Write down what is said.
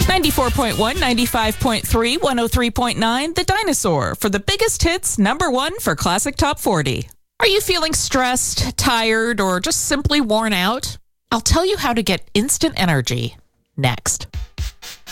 94.1, 95.3, 103.9, The Dinosaur for the biggest hits, number one for Classic Top 40. Are you feeling stressed, tired, or just simply worn out? I'll tell you how to get instant energy next.